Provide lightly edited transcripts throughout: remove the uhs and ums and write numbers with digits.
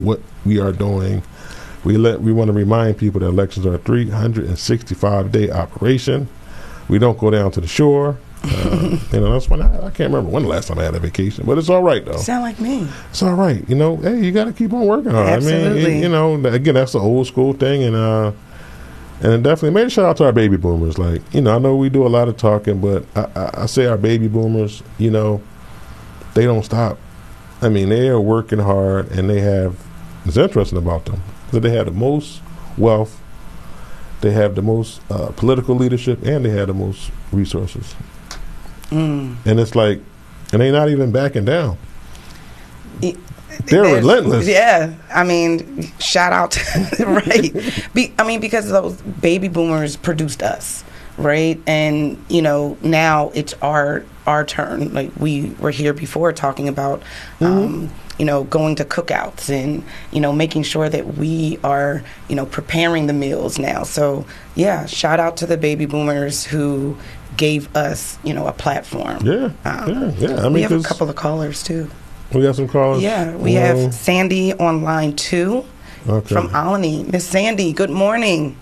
what we are doing. We want to remind people that elections are a 365-day operation. We don't go down to the shore. That's when I can't remember when the last time I had a vacation, but it's all right though. Sound like me. It's all right. Hey, you got to keep on working hard. Absolutely. I mean, again, that's the old school thing, and it definitely made a shout out to our baby boomers. Like, I know we do a lot of talking, but I say our baby boomers, they don't stop. I mean, they are working hard, and it's interesting about them that they have the most wealth, they have the most political leadership, and they have the most resources. And it's like, and they're not even backing down. They're relentless. Yeah. I mean, shout out to, right. Because those baby boomers produced us, right? And, now it's our turn. Like, we were here before talking about, going to cookouts and, making sure that we are, preparing the meals now. So, yeah, shout out to the baby boomers who gave us, a platform. Yeah. I mean, we have a couple of callers, too. We got some callers? Yeah, we have Sandy on line 2 from Alany. Miss Sandy, good morning.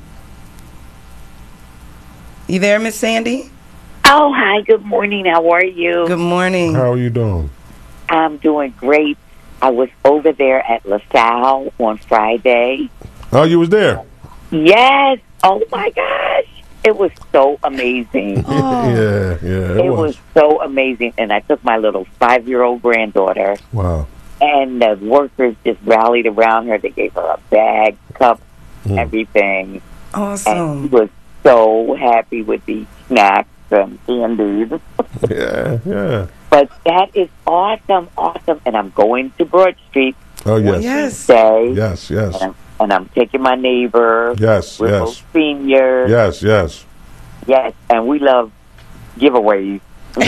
You there, Miss Sandy? Oh, hi, good morning. How are you? Good morning. How are you doing? I'm doing great. I was over there at LaSalle on Friday. Oh, you was there? Yes. Oh, my gosh. It was so amazing. Yeah, it was so amazing. And I took my little 5-year-old granddaughter. Wow. And the workers just rallied around her. They gave her a bag, cup, everything. Awesome. And she was so happy with the snacks and candies. Yeah. But that is awesome. And I'm going to Broad Street. Oh, yes. Yes. Yes. And I'm taking my neighbor. Yes. Senior. Yes. Yes, and we love giveaways.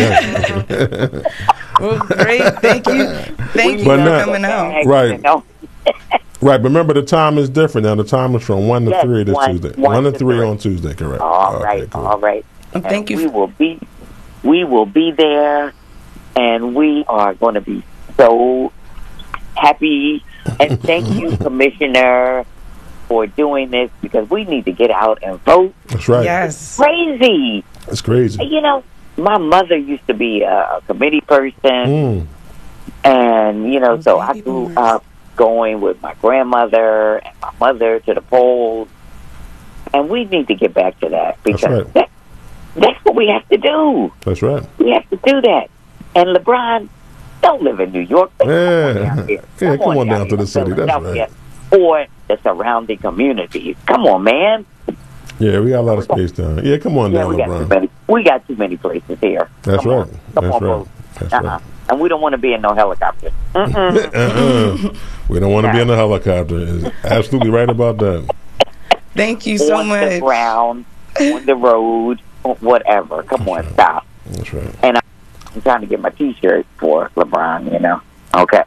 Well, great. Thank you. Thank you for coming out. Right. Right, but remember the time is different now. The time is from 1 to 3 this Tuesday. 1 to 3 on Tuesday, correct. All right. Well, thank you. We will be there, and we are going to be so happy. And thank you, Commissioner, for doing this, because we need to get out and vote. That's right. Yes. Crazy. That's crazy. My mother used to be a committee person, and, so I grew up going with my grandmother and my mother to the polls, and we need to get back to that, because that's what we have to do. That's right. We have to do that. And LeBron, don't live in New York. Come on down to the city. That's right. Or the surrounding communities. Come on, man. Yeah, we got a lot of space down. Yeah, come on down, LeBron. We got too many places here. That's right. Come on. And we don't want to be in no helicopter. We don't want to be in a helicopter. Absolutely right about that. Thank you so much. On the ground, on the road, whatever. Come on, stop. That's right. And I'm trying to get my T-shirt for LeBron, Okay.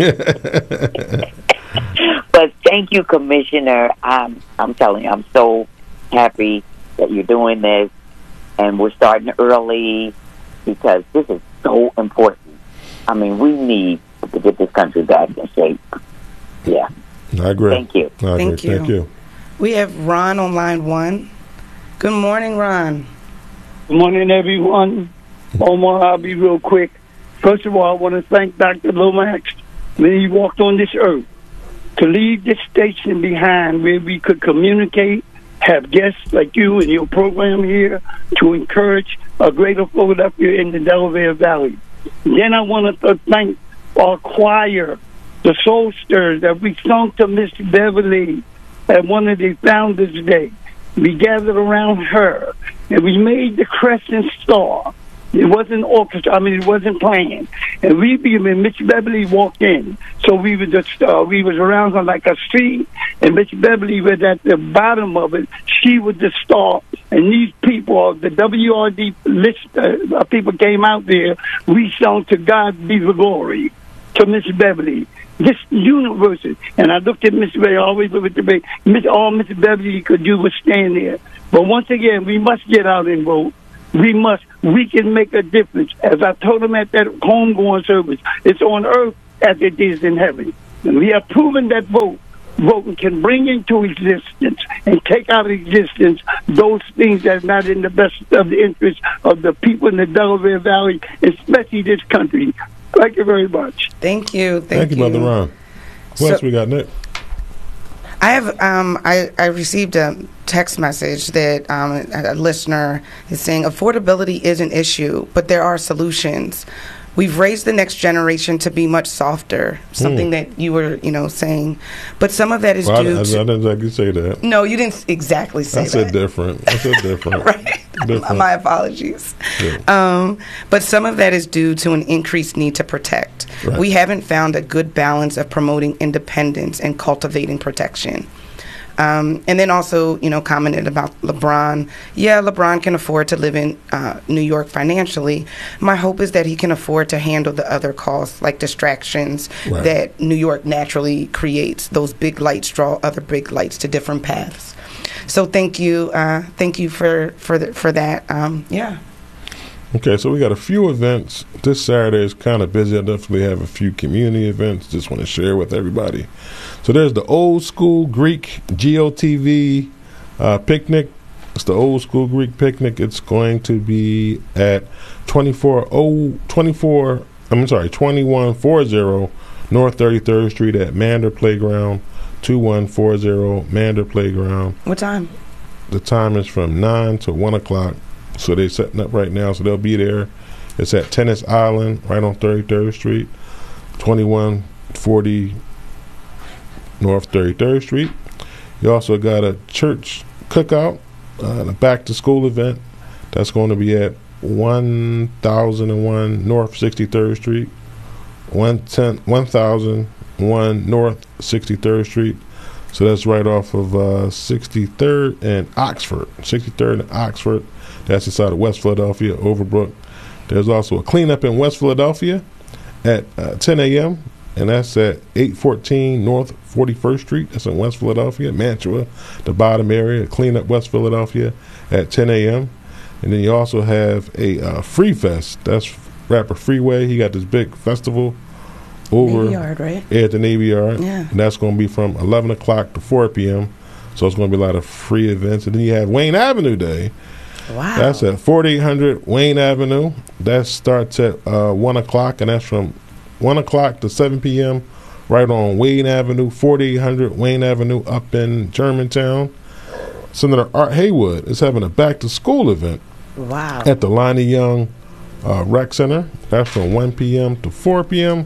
But thank you, Commissioner. I'm telling you, I'm so happy that you're doing this, and we're starting early because this is so important. I mean, we need to get this country back in shape. Yeah. I agree. Thank you. Thank you. We have Ron on line 1. Good morning, Ron. Good morning, everyone. Omar, I'll be real quick. First of all, I want to thank Dr. Lomax when he walked on this earth to leave this station behind where we could communicate, have guests like you and your program here to encourage a greater Philadelphia in the Delaware Valley. Then I want to thank our choir, the Soul Stirrers, that we sung to Miss Beverly at one of the Founders Day. We gathered around her, and we made the Crescent Star. It wasn't orchestra. It wasn't playing. And when Miss Beverly walked in, so we was around her like a street, and Miss Beverly was at the bottom of it. She was the star, and these people, the WRD list, people came out there. We sung "To God Be the Glory" to Miss Beverly. This university, and I looked at Miss Ray, always looked at Ray. All Miss Beverly could do was stand there. But once again, we must get out and vote. We can make a difference. As I told them at that homegoing service, it's on earth as it is in heaven. And we have proven that voting can bring into existence and take out of existence those things that are not in the best of the interest of the people in the Delaware Valley, especially this country. Thank you very much. Thank you. Thank you, Brother Ron. What else we got, Nick? I have I received a text message that a listener is saying affordability is an issue, but there are solutions. We've raised the next generation to be much softer, something that you were, saying. But some of that is due to... I didn't exactly say that. No, you didn't exactly say that. I said different. Right. Different. My apologies. Yeah. But some of that is due to an increased need to protect. Right. We haven't found a good balance of promoting independence and cultivating protection. And then also, commented about LeBron. Yeah, LeBron can afford to live in New York financially. My hope is that he can afford to handle the other costs, like distractions that New York naturally creates. Those big lights draw other big lights to different paths. So thank you for that. Yeah. Okay, so we got a few events. This Saturday is kind of busy. I definitely have a few community events. Just want to share with everybody. So there's the Old School Greek GOTV picnic. It's the Old School Greek picnic. It's going to be at 2140 North 33rd Street at Mander Playground, 2140 Mander Playground. What time? The time is from 9 to 1 o'clock. So they're setting up right now, so they'll be there. It's at Tennis Island, right on 33rd Street, 2140 North 33rd Street. You also got a church cookout, a back-to-school event. That's going to be at 1001 North 63rd Street, 1001 North 63rd Street. So that's right off of 63rd and Oxford. 63rd and Oxford. That's inside of West Philadelphia, Overbrook. There's also a cleanup in West Philadelphia at 10 a.m., and that's at 814 North 41st Street. That's in West Philadelphia, Mantua, the bottom area. Cleanup West Philadelphia at 10 a.m. And then you also have a Free Fest. That's rapper Freeway. He got this big festival over Navy Yard, right? At the Navy Yard. Yeah. And that's going to be from 11 o'clock to 4 p.m. So it's going to be a lot of free events. And then you have Wayne Avenue Day. Wow. That's at 4800 Wayne Avenue. That starts at 1 o'clock, and that's from 1 o'clock to 7 p.m. right on Wayne Avenue, 4800 Wayne Avenue up in Germantown. Senator Art Haywood is having a back-to-school event at the Lonnie Young Rec Center. That's from 1 p.m. to 4 p.m.,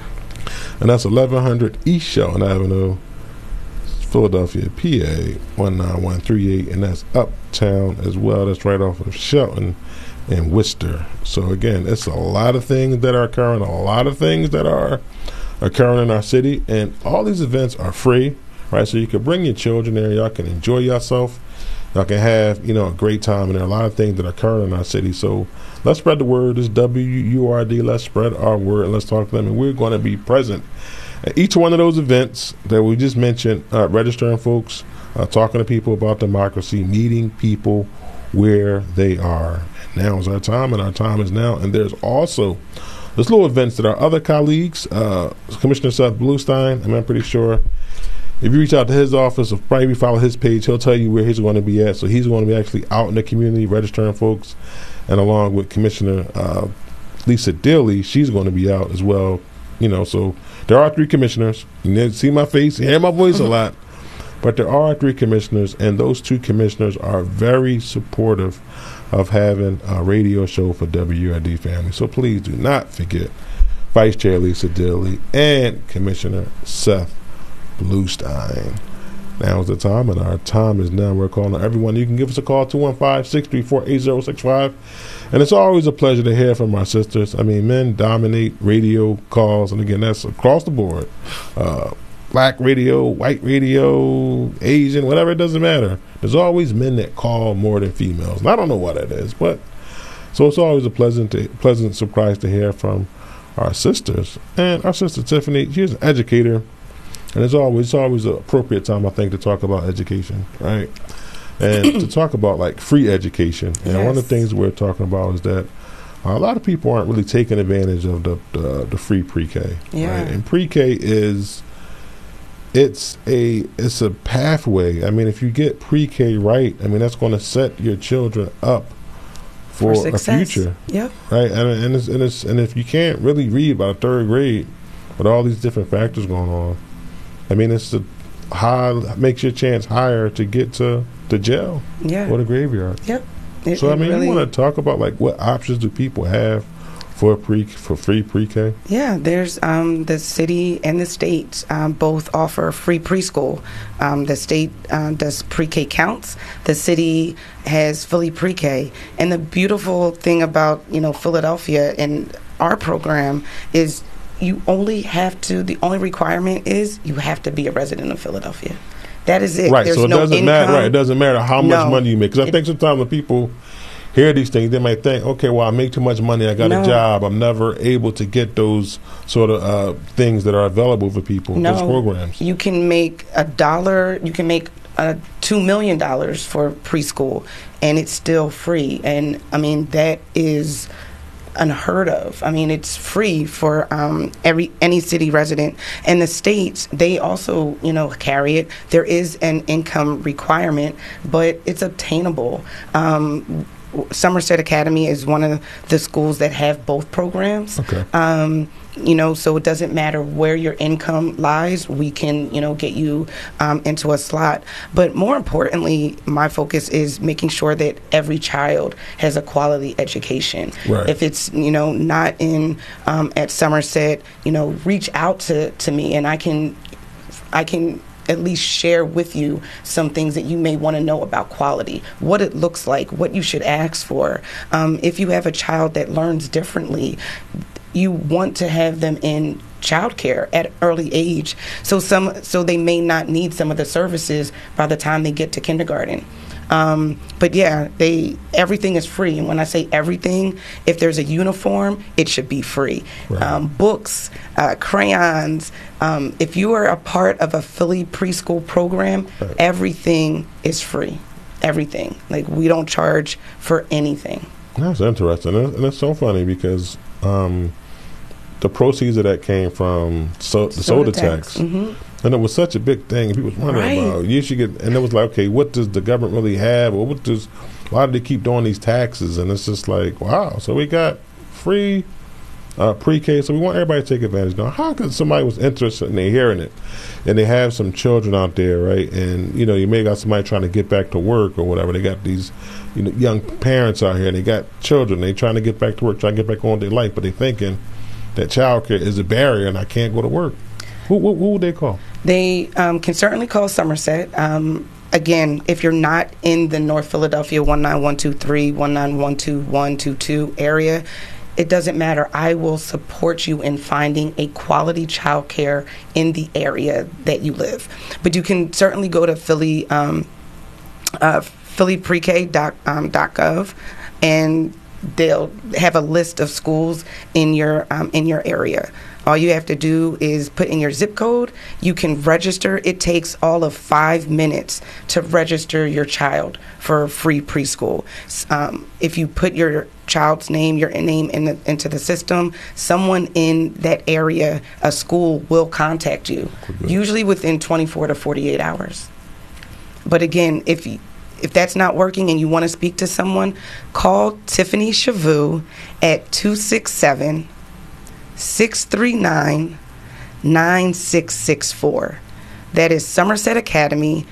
and that's 1100 East Shelton Avenue, Philadelphia, PA 19138, and that's uptown as well. That's right off of Shelton and Worcester. So again, it's a lot of things that are occurring, a lot of things that are occurring in our city, and all these events are free, right? So you can bring your children there, y'all can enjoy yourself, y'all can have a great time, and there are a lot of things that are occurring in our city. So let's spread the word. It's WURD. Let's spread our word, and let's talk to them, and we're going to be present at each one of those events that we just mentioned, registering folks, talking to people about democracy, meeting people where they are. And now is our time, and our time is now. And there's also this little events that our other colleagues, Commissioner Seth Bluestein, I'm pretty sure if you reach out to his office or probably follow his page, he'll tell you where he's going to be at. So he's going to be actually out in the community registering folks, and along with Commissioner Lisa Dilly, she's going to be out as well. So there are 3 commissioners. You see my face, you hear my voice a lot. But there are 3 commissioners, and those 2 commissioners are very supportive of having a radio show for WURD family. So please do not forget Vice Chair Lisa Dilly and Commissioner Seth Bluestein. Now is the time, and our time is now. We're calling on everyone. You can give us a call, 215-634-8065. And it's always a pleasure to hear from our sisters. Men dominate radio calls, and again, that's across the board. Black radio, white radio, Asian, whatever, it doesn't matter. There's always men that call more than females. And I don't know what that is, but so it's always a pleasant surprise to hear from our sisters. And our sister Tiffany, she's an educator. And it's always an appropriate time, I think, to talk about education, right? And to talk about free education. And one of the things we're talking about is that a lot of people aren't really taking advantage of the free pre-K. Yeah. Right? And pre-K is it's a pathway. I mean, if you get pre-K right, I mean that's going to set your children up for a future. Yep. Right, and if you can't really read by the third grade, with all these different factors going on, I mean it's makes your chance higher to get to the jail or the graveyard. Yep. So I mean, really, you want to talk about like what options do people have for free pre-K? Yeah, there's the city and the state both offer free preschool. The state does pre-K counts. The city has Philly pre-K. And the beautiful thing about Philadelphia and our program is the only requirement is you have to be a resident of Philadelphia. That is it. Right. There's so it no doesn't income. matter. Right. It doesn't matter how much money you make. Because I think sometimes when people hear these things, they might think, okay, well, I make too much money. I got a job. I'm never able to get those sort of things that are available for people. Those programs. You can make $1. You can make $2 million for preschool, and it's still free. And I mean that is unheard of. I mean, it's free for any city resident. And the states, they also, carry it. There is an income requirement, but it's obtainable. Somerset Academy is one of the schools that have both programs. Okay. So it doesn't matter where your income lies. We can, get you into a slot. But more importantly, my focus is making sure that every child has a quality education. Right. If it's, not in at Somerset, reach out to me, and I can at least share with you some things that you may want to know about quality, what it looks like, what you should ask for. If you have a child that learns differently, you want to have them in childcare at early age, so they may not need some of the services by the time they get to kindergarten. But yeah, everything is free. And when I say everything, if there's a uniform, it should be free. Right. Books, crayons. If you are a part of a Philly preschool program, everything is free. Everything. Like, we don't charge for anything. That's interesting. And it's so funny because the proceeds of that came from the soda tax. Mm-hmm. And it was such a big thing. And people was wondering about, you should get, and it was like, okay, what does the government really have? Or why do they keep doing these taxes? And it's just like, wow. So we got free pre-K. So we want everybody to take advantage. Now, how could somebody was interested and they're hearing it and they have some children out there, right? And, you may got somebody trying to get back to work or whatever. They got these, young parents out here and they got children. They trying to get back to work, trying to get back on their life, but they thinking that childcare is a barrier and I can't go to work. Who would they call? They can certainly call Somerset. Again, if you're not in the North Philadelphia 19123, 1912122 area, it doesn't matter. I will support you in finding a quality childcare in the area that you live. But you can certainly go to phillyprek.gov, and they'll have a list of schools in your area. All you have to do is put in your zip code. You can register. It takes all of 5 minutes to register your child for free preschool. If you put your child's name, your name into the system, someone in that area, a school, will contact you, usually within 24 to 48 hours. But again, if that's not working and you want to speak to someone, call Tiffany Chavu at 267-639-9664. That is Somerset Academy,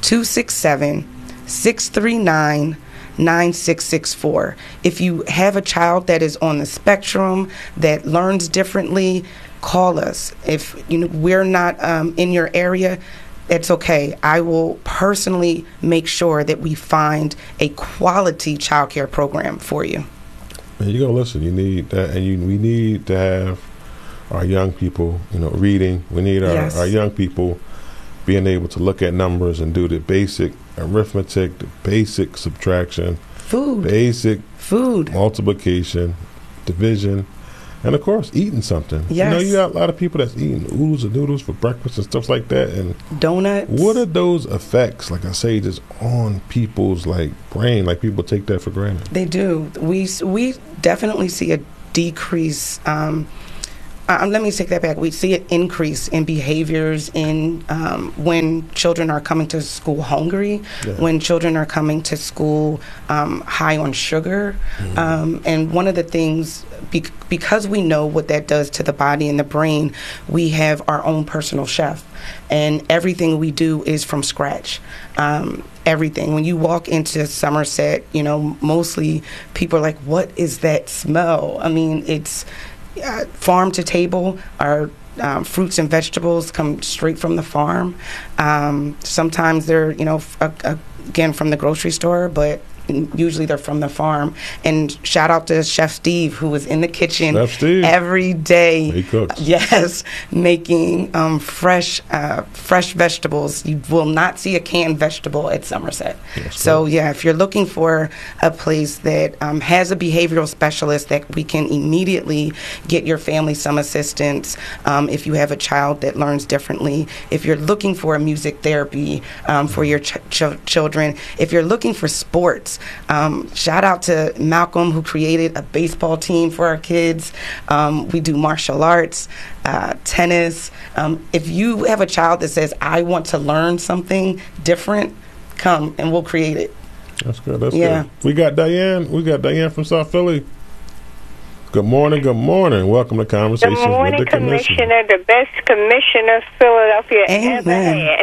267-639-9664. If you have a child that is on the spectrum, that learns differently, call us. If we're not in your area, it's okay. I will personally make sure that we find a quality childcare program for you. Man, you gotta listen. You need that, and we need to have our young people, reading. We need our young people being able to look at numbers and do the basic arithmetic, the basic subtraction, basic multiplication, division. And, of course, eating something. Yes. You got a lot of people that's eating oodles and noodles for breakfast and stuff like that. And donuts. What are those effects, like I say, just on people's, brain? Like, people take that for granted. They do. We definitely see a decrease Let me take that back. We see an increase in behaviors in when children are coming to school hungry, when children are coming to school high on sugar. And one of the things, because we know what that does to the body and the brain, we have our own personal chef. And everything we do is from scratch. Everything. When you walk into Somerset, you know, mostly people are like, what is that smell? I mean, it's farm to table. Our fruits and vegetables come straight from the farm. Sometimes they're, you know, again, from the grocery store, but usually they're from the farm. And shout out to Chef Steve, who is in the kitchen every day. He cooks. Yes, making fresh vegetables. You will not see a canned vegetable at Somerset. So yeah, if you're looking for a place that has a behavioral specialist that we can immediately get your family some assistance, if you have a child that learns differently, if you're looking for a music therapy for your children, if you're looking for sports, shout out to Malcolm, who created a baseball team for our kids. We do martial arts, tennis. If you have a child that says, I want to learn something different, come and we'll create it. That's good. That's good. We got Diane from South Philly. Good morning. Good morning. Welcome to Conversations with the Commissioner, the best commissioner Philadelphia ever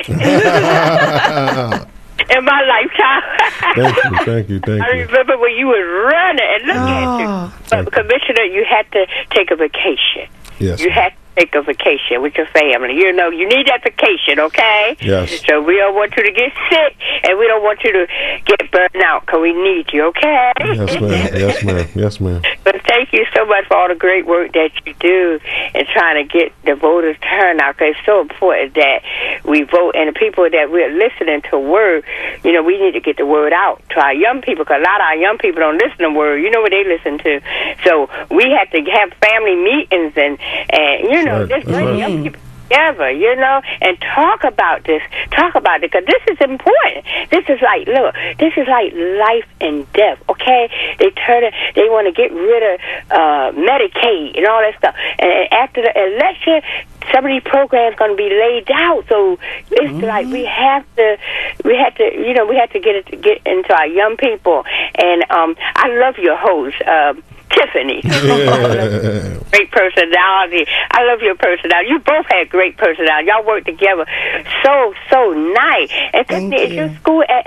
had. In my lifetime. Thank you. I remember when you were running and look at you. But Commissioner, you had to take a vacation. Yes. You had to take a vacation with your family. You know, you need that vacation, okay? Yes. So we don't want you to get sick, and we don't want you to get burned out, because we need you, okay? Yes, ma'am. But thank you so much for all the great work that you do in trying to get the voters turnout, because it's so important that we vote. And the people that we're listening to word, you know, we need to get the word out to our young people, because a lot of our young people don't listen to word. You know what they listen to. So we have to have family meetings and you know, just bring young people together, you know, and talk about this, because this is important. This is like, look, this is like life and death, okay? They want to get rid of Medicaid and all that stuff. And after the election, some of these programs going to be laid out. So it's like we have to, you know, we have to get into our young people. And I love your host, Tiffany. Great personality. I love your personality. You both had great personality. Y'all work together so nice. And Tiffany, is your school at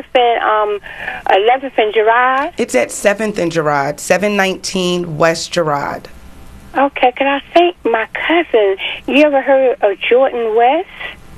11th and Girard? It's at 7th and Girard, 719 West Girard. Okay, can I thank my cousin? You ever heard of Jordan West?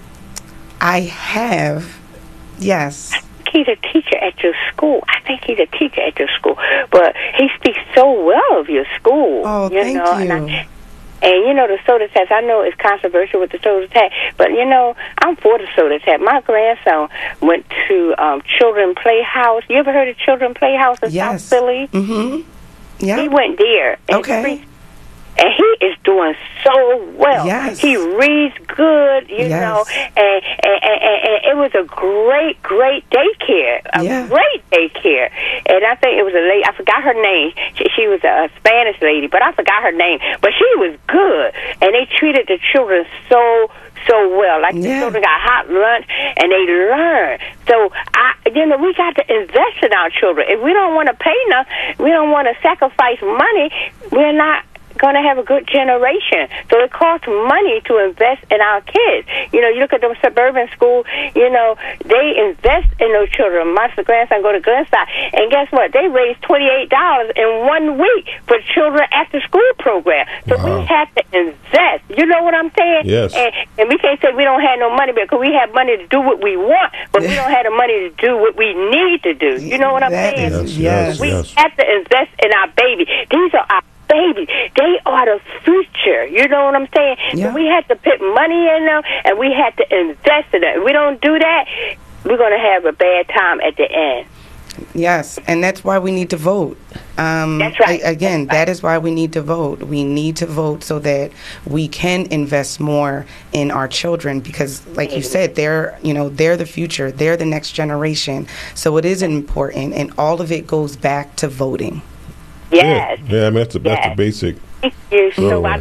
I have, yes. He's a teacher at your school. I think he's a teacher at your school. But he speaks so well of your school. Oh, thank you. And you know, the soda tax, I know it's controversial with the soda tax, but you know, I'm for the soda tax. My grandson went to Children Playhouse. You ever heard of Children Playhouse in South Philly? Mm-hmm. Yeah. He went there. Okay. And he is doing so well. Yes. He reads good, you know, and it was a great daycare, great daycare. And I think it was a lady, I forgot her name. She was a Spanish lady, but I forgot her name. But she was good, and they treated the children so well. Like the children got hot lunch, and they learned. So, you know, we got to invest in our children. If we don't want to pay enough, we don't want to sacrifice money, we're not going to have a good generation. So it costs money to invest in our kids. You know, you look at them suburban schools, you know, they invest in those children. My grandson go to Glenside, and guess what? They raise $28 in 1 week for children after school program. So we have to invest. You know what I'm saying? Yes. And we can't say we don't have no money, because we have money to do what we want, but we don't have the money to do what we need to do. You know what I'm saying? We have to invest in our baby. These are our babies. They are the future. You know what I'm saying? So we have to put money in them, and we have to invest in them. If we don't do that, we're going to have a bad time at the end. Yes, and that's why we need to vote. That's right. Again, that is why we need to vote. We need to vote so that we can invest more in our children, because, like you said, they're the future. They're the next generation. So it is important, and all of it goes back to voting. Yes. Yeah, I mean, that's the basic. Thank you. So I love your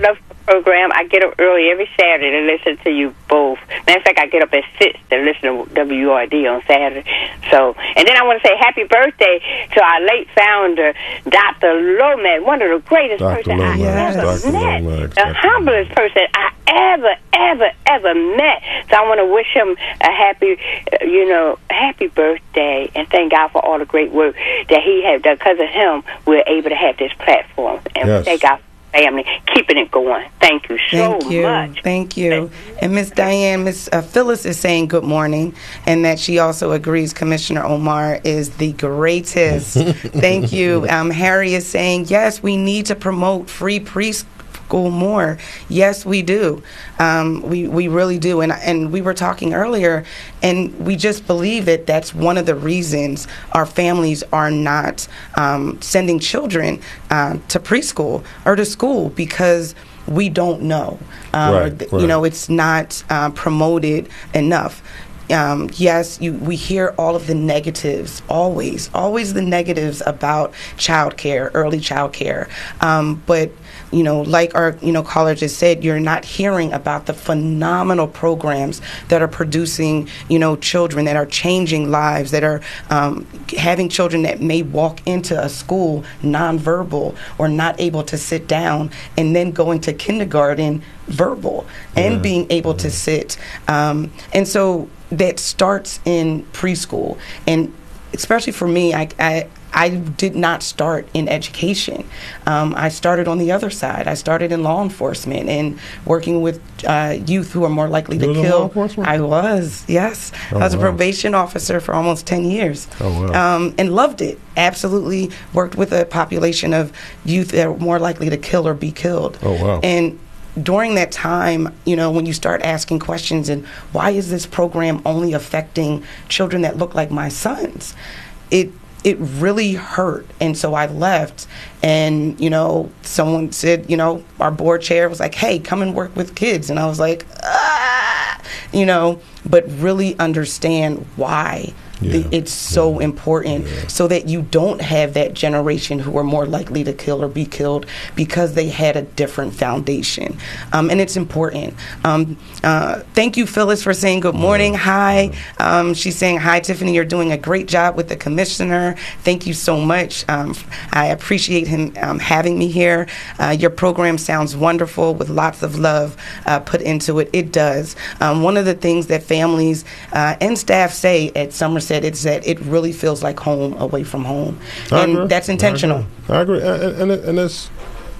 program. I get up early every Saturday to listen to you both. Matter of fact, I get up at 6 to listen to WRD on Saturday. So, and then I want to say happy birthday to our late founder, Dr. Lomax, one of the greatest persons I ever met. The humblest person I ever met. So I want to wish him a happy birthday, and thank God for all the great work that he has done. Because of him, we're able to have this platform, and thank God. Family, keeping it going. Thank you so much. Thank you. And Miss Diane, Miss Phyllis is saying good morning, and that she also agrees Commissioner Omar is the greatest. Thank you. Harry is saying, yes, we need to promote free preschool more. Yes, we do. We really do. And we were talking earlier, and we just believe that that's one of the reasons our families are not sending children to preschool or to school, because we don't know. You know, it's not promoted enough. Yes, we hear all of the negatives, always the negatives about childcare, early childcare. But you know, like our caller just said, you're not hearing about the phenomenal programs that are producing children that are changing lives, that are having children that may walk into a school nonverbal or not able to sit down, and then going to kindergarten verbal and being able to sit. And so that starts in preschool. And especially for me, I did not start in education. I started on the other side. I started in law enforcement and working with youth who are more likely to kill. I was, yes. I was a probation officer for almost 10 years. And loved it. Absolutely worked with a population of youth that are more likely to kill or be killed. And during that time, when you start asking questions, and why is this program only affecting children that look like my sons? It really hurt. And so I left, and, someone said, our board chair was like, hey, come and work with kids. And I was like, but really understand why it's so important, so that you don't have that generation who are more likely to kill or be killed because they had a different foundation. And it's important. Thank you, Phyllis, for saying good morning. Hi. She's saying, hi, Tiffany, you're doing a great job with the commissioner. Thank you so much. I appreciate him having me here. Your program sounds wonderful with lots of love put into it. It does. One of the things that families and staff say at Somerset, it's that it really feels like home away from home. And that's intentional. I agree. And it's,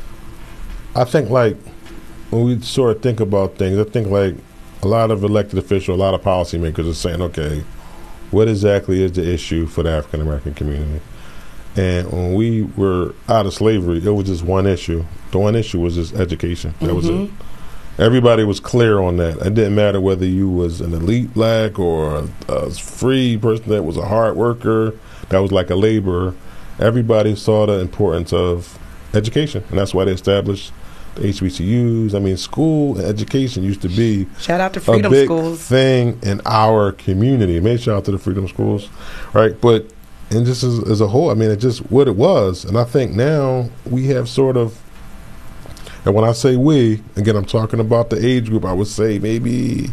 I think, like, when we sort of think about things, I think, like, a lot of elected officials, a lot of policymakers are saying, okay, what exactly is the issue for the African American community? And when we were out of slavery, it was just one issue. The one issue was just education. That was it. Everybody was clear on that. It didn't matter whether you was an elite black or a free person that was a hard worker, that was like a laborer. Everybody saw the importance of education, and that's why they established the HBCUs. I mean, school and education used to be shout out to Freedom a big Schools thing in our community. Maybe shout out to the Freedom Schools, right? But and just as a whole, I mean, it's just what it was. And I think now we have sort of, and when I say we, again, I'm talking about the age group, I would say maybe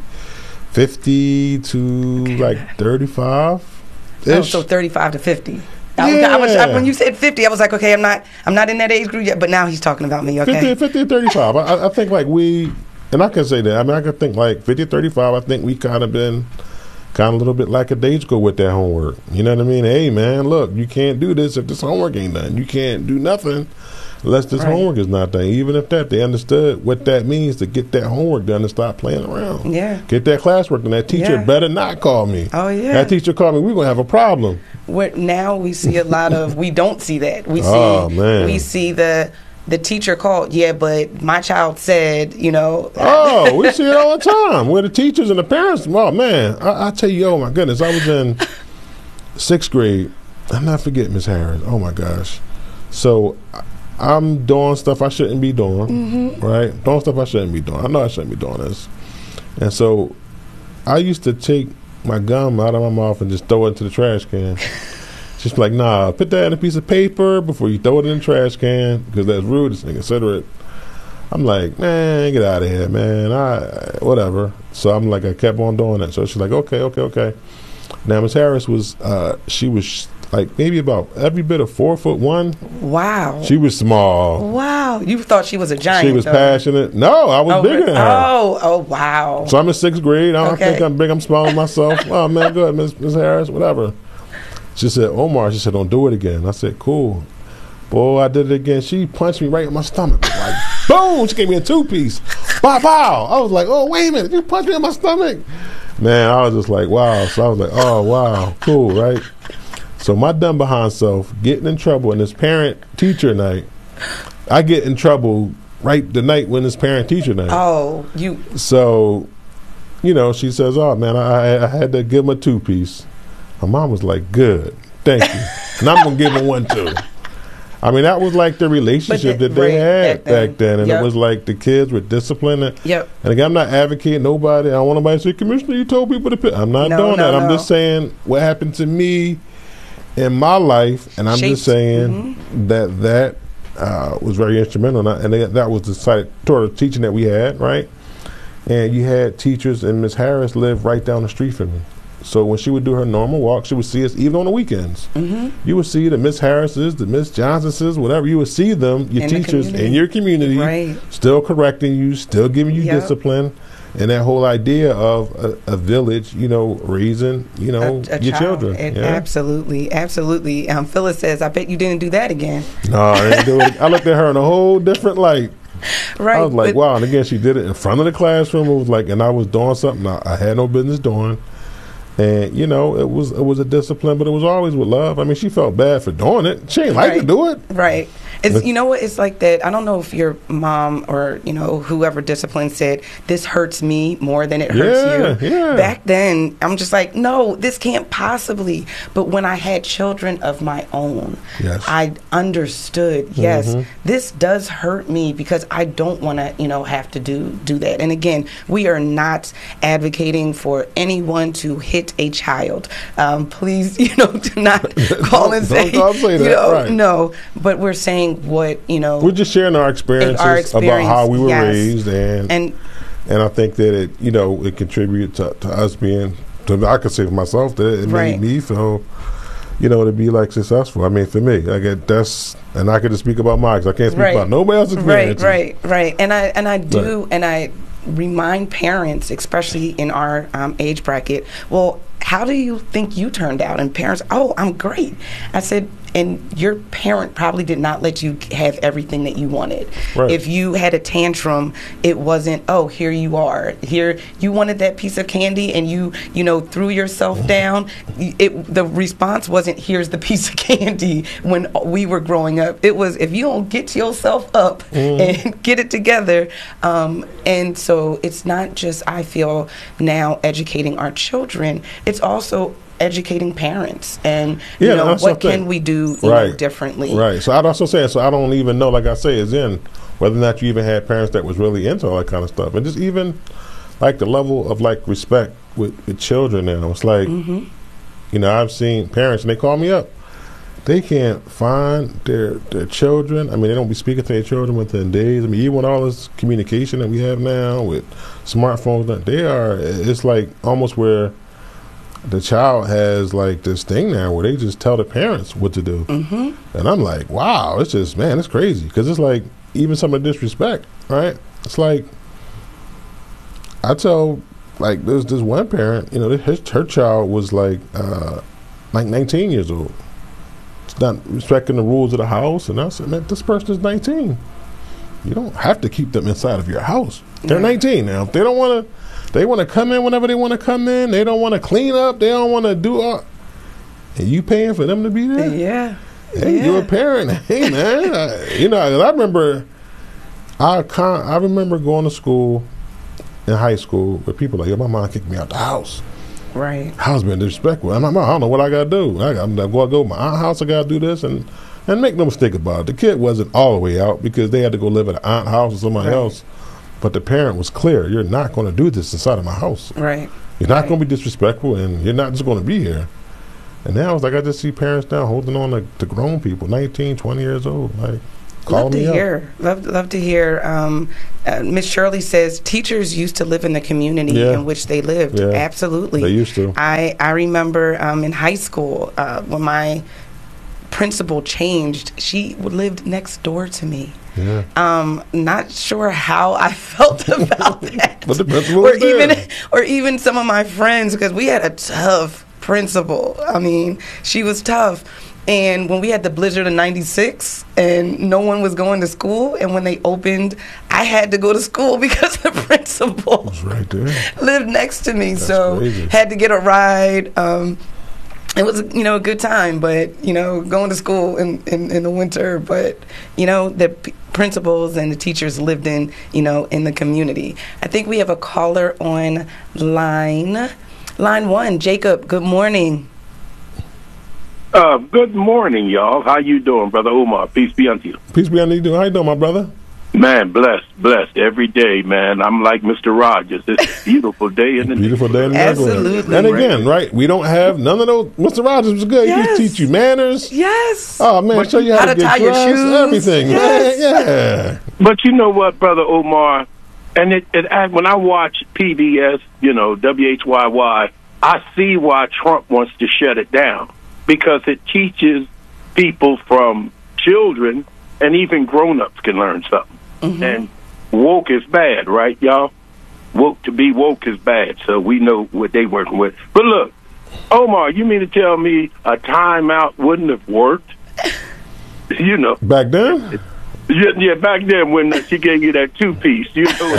50 to like 35-ish. Oh, so 35 to 50. When you said 50, I was like, okay, I'm not in that age group yet, but now he's talking about me, okay? 50 to 35. I think like we, and I can say that, I mean, I can think like 50 to 35, I think we kind of been a little bit like a day school with that homework. You know what I mean? Hey, man, look, you can't do this if this homework ain't done. You can't do nothing unless this homework is not done. Even if they understood what that means to get that homework done and stop playing around. Yeah. Get that classwork done. That teacher better not call me. Oh, yeah. That teacher called me, we're going to have a problem. Now we see a lot of, we don't see that. We see the teacher called, but my child said, Oh, we see it all the time. Where the teachers and the parents, oh, man, I tell you, oh, my goodness, I was in 6th grade. I'll not forget Miss Harris. Oh, my gosh. So I'm doing stuff I shouldn't be doing, right? Doing stuff I shouldn't be doing. I know I shouldn't be doing this. And so I used to take my gum out of my mouth and just throw it into the trash can. She's like, nah, put that in a piece of paper before you throw it in the trash can, because that's rude and inconsiderate. I'm like, man, get out of here, man. Whatever. So I'm like, I kept on doing it. So she's like, okay. Now Miss Harris was, she was like maybe about every bit of 4'1". Wow. She was small. Wow. You thought she was a giant. She was though. passionate. No, I was bigger than her. Oh, wow. So I'm in 6th grade. I don't think I'm big. I'm small with myself. Oh man, go ahead, Miss Harris, whatever. She said, Omar, she said, don't do it again. I said, cool. Boy, I did it again. She punched me right in my stomach. Like, boom! She gave me a 2-piece. Pow, pow! I was like, oh, wait a minute. You punched me in my stomach. Man, I was just like, wow. So I was like, oh, wow. Cool, right? So my dumb behind self getting in trouble in this parent-teacher night. I get in trouble right the night when it's parent-teacher night. Oh, you. So, you know, she says, oh, man, I had to give him a 2-piece. My mom was like, good, thank you. And I'm going to give him one too. I mean, that was like the relationship that they had back then. And it was like the kids were disciplined. And again, I'm not advocating nobody. I don't want nobody to say, Commissioner, you told people to pick. I'm not doing that. I'm just saying what happened to me in my life. And I'm just saying that was very instrumental. And that was the sort of teaching that we had, right? And you had teachers, and Miss Harris lived right down the street from me. So when she would do her normal walk, she would see us even on the weekends. You would see the Miss Harrises, the Miss Johnsons, whatever. You would see them, your teachers in your community, still correcting you, still giving you discipline, and that whole idea of a village, you know, raising, you know, your children. Absolutely. Phyllis says, I bet you didn't do that again. No, I didn't do it. I looked at her in a whole different light. Right. I was like, wow. And again, she did it in front of the classroom. It was like, and I was doing something I had no business doing. And, you know, it was a discipline, but it was always with love. I mean, she felt bad for doing it. She ain't like to do it. Right. It's, you know what? It's like that. I don't know if your mom or, you know, whoever disciplined said, this hurts me more than it hurts you. Yeah. Back then, I'm just like, no, this can't possibly. But when I had children of my own, I understood, this does hurt me because I don't want to, you know, have to do that. And again, we are not advocating for anyone to hit a child. Please, you know, do not call and say, no. But we're saying what, you know, we're just sharing our experiences about how we were raised, and I think that it, you know, it contributed to us being, I could say for myself that it made me feel, you know, to be like successful. I mean, for me, that's, and I could just speak about mine because I can't speak about nobody else's experiences. Right. And I remind parents, especially in our age bracket, well, how do you think you turned out? And parents, oh, I'm great. I said, and your parent probably did not let you have everything that you wanted. If you had a tantrum, it wasn't, oh, here you are. Here, you wanted that piece of candy and you know, threw yourself down. The response wasn't, here's the piece of candy when we were growing up. It was, if you don't get yourself up and get it together. And so it's not just, I feel now, educating our children, it's also educating parents and you know, what can we do differently. So I'd also say, so I don't even know, like I say, is in whether or not you even had parents that was really into all that kind of stuff, and just even like the level of like respect with children now. It's like, you know, I've seen parents and they call me up, they can't find their children. I mean, they don't be speaking to their children within days. I mean, even with all this communication that we have now with smartphones, it's like almost where the child has like this thing now where they just tell the parents what to do. And I'm like, wow, it's just, man, it's crazy. Because it's like, even some of the disrespect, right? It's like, I tell, like, there's this one parent, you know, her child was like 19 years old. It's not respecting the rules of the house. And I said, man, this person is 19. You don't have to keep them inside of your house. They're 19 now. If they don't want to, they want to come in whenever they want to come in. They don't want to clean up. They don't want to do all. And you paying for them to be there? Hey, you're a parent. Hey, man. You know, I remember, I remember going to school in high school where people like, yo, my mom kicked me out the house. House been disrespectful. I don't know what I got to do. I'm going to go to my aunt's house. I got to do this. And make no mistake about it. The kid wasn't all the way out because they had to go live at an aunt's house or somebody else. But the parent was clear, you're not going to do this inside of my house. You're not going to be disrespectful, and you're not just going to be here. And now it's like I just see parents now holding on to grown people, 19, 20 years old. Like, call love me to up. hear. Love to hear. Miss Shirley says teachers used to live in the community in which they lived. Yeah. Absolutely, They used to. I remember in high school when my principal changed. She lived next door to me. Yeah. Not sure how I felt about that. But the principal was there. or even some of my friends, because we had a tough principal. I mean, she was tough. And when we had the blizzard of '96 and no one was going to school, and when they opened, I had to go to school because the principal was right there. lived next to me. That's so crazy. had to get a ride. It was, a good time, but, going to school in the winter. But, the principals and the teachers lived in the community. I think we have a caller on line 1. Jacob, good morning. Good morning, y'all. How you doing, Brother Umar? Peace be unto you. Peace be unto you. How you doing, my brother? Man, blessed every day, man. I'm like Mr. Rogers. It's a beautiful day in the Beautiful day in the neighborhood. Absolutely. And again, right, we don't have none of those. Mr. Rogers was good. Yes. He used to teach you manners. Yes. Oh, man, show you how to get tie your dressed, shoes. everything. Yes. Man, yeah. But you know what, Brother Omar? And when I watch PBS, WHYY, I see why Trump wants to shut it down, because it teaches people from children, and even grown-ups can learn something. Mm-hmm. And woke is bad, right, y'all? To be woke is bad, so we know what they working with. But look, Omar, you mean to tell me a timeout wouldn't have worked? Back then? Yeah, back then when she gave you that 2-piece,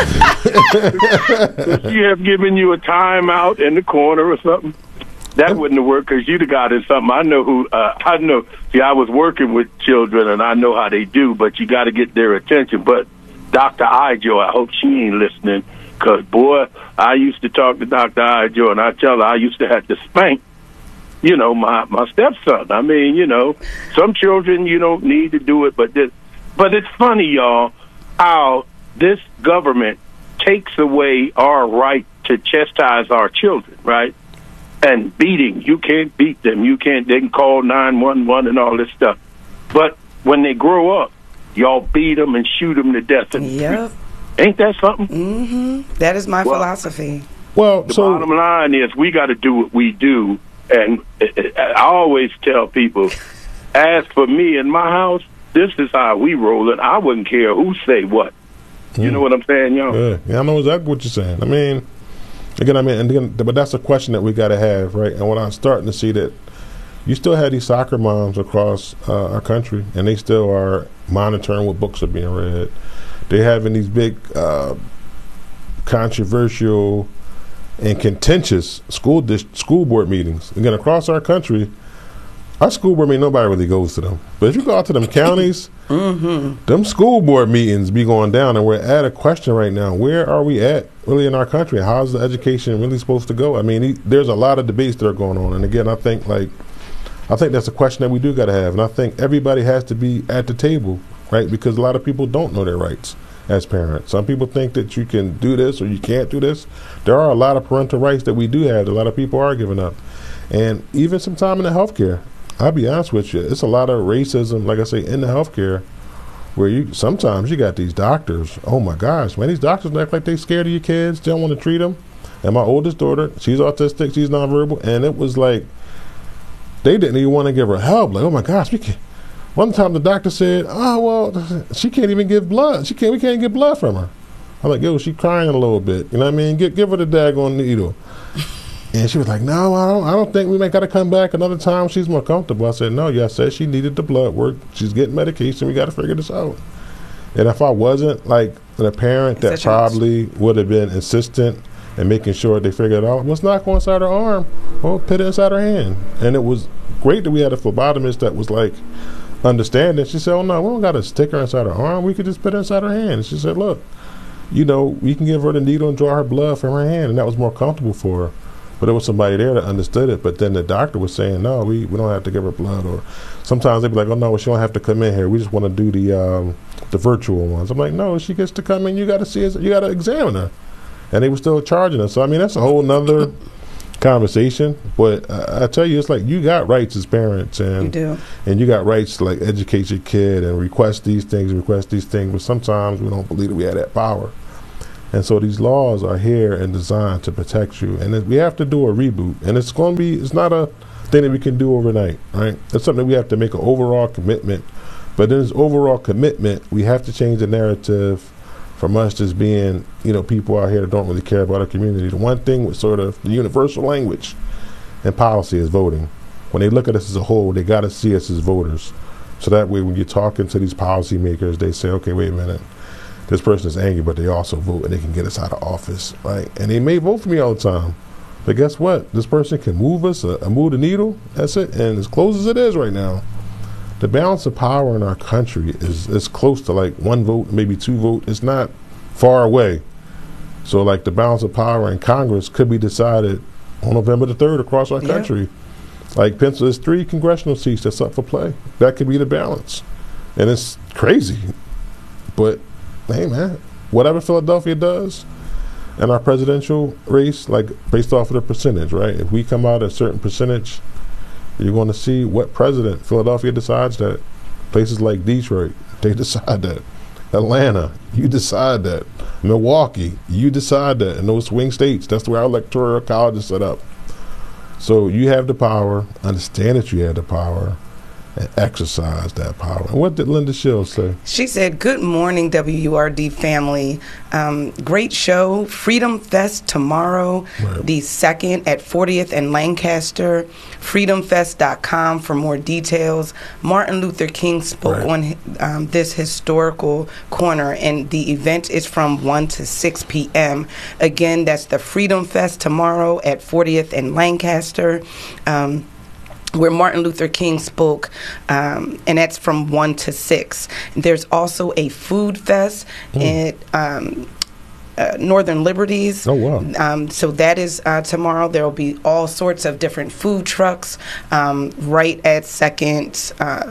would she have given you a timeout in the corner or something? That wouldn't have worked, because you'd have gotten something. I know. See, I was working with children, and I know how they do, but you got to get their attention. But Dr. Ijo, I hope she ain't listening, because, boy, I used to talk to Dr. Ijo, and I tell her I used to have to spank, my stepson. I mean, some children, you don't need to do it, but it's funny, y'all, how this government takes away our right to chastise our children, right? And beating, you can't beat them. They can call 911 and all this stuff. But when they grow up, y'all beat them and shoot them to death. Yep. Ain't that something? Mm-hmm. That is my philosophy. Well, the bottom line is we got to do what we do. And I always tell people, as for me and my house, this is how we roll it. I wouldn't care who say what. You know what I'm saying, y'all? Yeah, I know exactly what you're saying. I mean, but that's a question that we got to have, right? And when I'm starting to see that you still have these soccer moms across our country, and they still are monitoring what books are being read. They're having these big, controversial and contentious school board meetings. Again, across our country, our school board meeting, nobody really goes to them. But if you go out to them counties, them school board meetings be going down, and we're at a question right now. Where are we at really in our country? How's the education really supposed to go? I mean, there's a lot of debates that are going on. And again, I think that's a question that we do got to have. And I think everybody has to be at the table, right? Because a lot of people don't know their rights as parents. Some people think that you can do this or you can't do this. There are a lot of parental rights that we do have that a lot of people are giving up. And even sometime in the healthcare, I'll be honest with you, it's a lot of racism, like I say, in the healthcare, where sometimes you got these doctors, oh my gosh, man, these doctors act like they scared of your kids, they don't want to treat them. And my oldest daughter, she's autistic, she's nonverbal, and it was like, they didn't even want to give her help. Like, oh my gosh, we can't. One time the doctor said, oh, well, she can't even give blood. We can't get blood from her. I'm like, yo, she's crying a little bit. You know what I mean? Give her the daggone needle. And she was like, no, I don't think we may got to come back another time. She's more comfortable. I said, no, I said she needed the blood work. She's getting medication. We got to figure this out. And if I wasn't like a parent that probably would have been insistent and making sure they figured it out, what's not going inside her arm? Well, put it inside her hand. And it was great that we had a phlebotomist that was like understanding. She said, oh, no, we don't got to stick her inside her arm. We could just put it inside her hand. And she said, look, we can give her the needle and draw her blood from her hand. And that was more comfortable for her. But there was somebody there that understood it. But then the doctor was saying, no, we don't have to give her blood. Or sometimes they'd be like, oh, no, she don't have to come in here. We just want to do the virtual ones. I'm like, no, she gets to come in. You got to see her. You got to examine her. And they were still charging her. So, I mean, that's a whole nother conversation. But I tell you, it's like you got rights as parents, and You do. and you got rights to like educate your kid and request these things. But sometimes we don't believe that we have that power. And so these laws are here and designed to protect you. And we have to do a reboot. And it's not a thing that we can do overnight, right? It's something we have to make an overall commitment. But in this overall commitment, we have to change the narrative from us just being, people out here that don't really care about our community. The one thing with sort of the universal language and policy is voting. When they look at us as a whole, they got to see us as voters. So that way when you're talking to these policymakers, they say, okay, wait a minute. This person is angry, but they also vote and they can get us out of office, right? And they may vote for me all the time. But guess what? This person can move us, move the needle. That's it. And as close as it is right now, the balance of power in our country is close to like 1 vote, maybe 2 votes. It's not far away. So like the balance of power in Congress could be decided on November the 3rd across our country. Like there's 3 congressional seats that's up for play. That could be the balance. And it's crazy. But hey man, whatever Philadelphia does in our presidential race, like based off of the percentage, right? If we come out a certain percentage, you're going to see what president Philadelphia decides that. Places like Detroit, they decide that. Atlanta, you decide that. Milwaukee, you decide that. In those swing states, that's the way our electoral college is set up. So you have the power, understand that you have the power, and exercise that power. And what did Linda Shields say? She said, good morning, WURD family. Great show. Freedom Fest tomorrow, the 2nd at 40th and Lancaster. FreedomFest.com for more details. Martin Luther King spoke on this historical corner, and the event is from 1 to 6 p.m. Again, that's the Freedom Fest tomorrow at 40th and Lancaster. Where Martin Luther King spoke, and that's from 1 to 6. There's also a food fest at Northern Liberties. Oh, wow. So that is tomorrow. There will be all sorts of different food trucks right at Second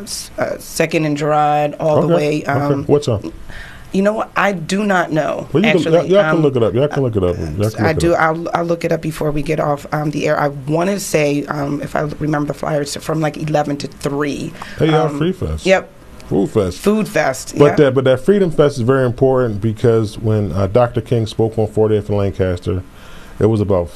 and Gerard, all the way. What's up? You know what? I do not know. Well, actually, y'all can look it up. I do. I'll look it up before we get off the air. I want to say, if I remember the flyers, from like 11 to 3. Hey, y'all, Free Fest. Yep. Food Fest. Food Fest. But that Freedom Fest is very important because when Dr. King spoke on 40th and Lancaster, it was about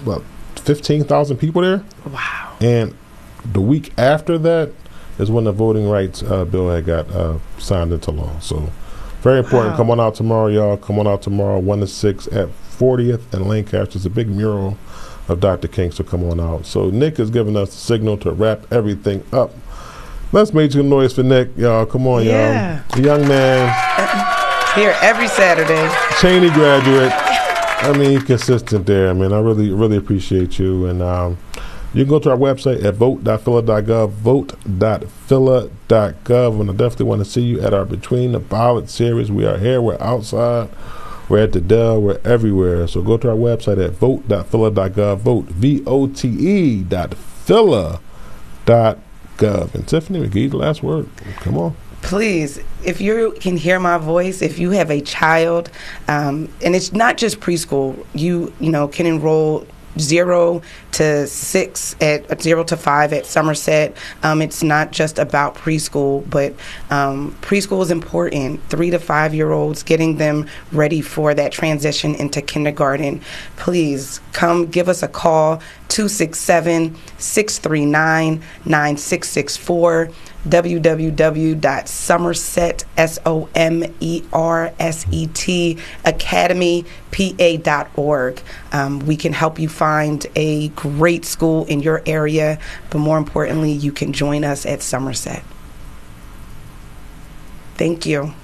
15,000 people there. Wow. And the week after that is when the voting rights bill had got signed into law. So very important. Wow. Come on out tomorrow, y'all. Come on out tomorrow, 1 to 6 at 40th and Lancaster. It's a big mural of Dr. King, so come on out. So Nick is giving us the signal to wrap everything up. Let's make some noise for Nick, y'all. Come on, y'all. The young man. Here every Saturday. Cheney graduate. I mean, consistent there. I mean, I really, really appreciate you. And you can go to our website at vote.phila.gov, vote.phila.gov. And I definitely want to see you at our Between the Ballot series. We are here. We're outside. We're at the Dell. We're everywhere. So go to our website at vote.phila.gov, vote, vote.phila.gov. And Tiffany, we give you the last word. Come on. Please, if you can hear my voice, if you have a child, and it's not just preschool, you can enroll 0 to 6 at 0 to 5 at Somerset. It's not just about preschool, but preschool is important. 3 to 5 year olds, getting them ready for that transition into kindergarten. Please come give us a call, 267-639-9664. www.somerset, SOMERSET, academypa.org. We can help you find a great school in your area, but more importantly, you can join us at Somerset. Thank you.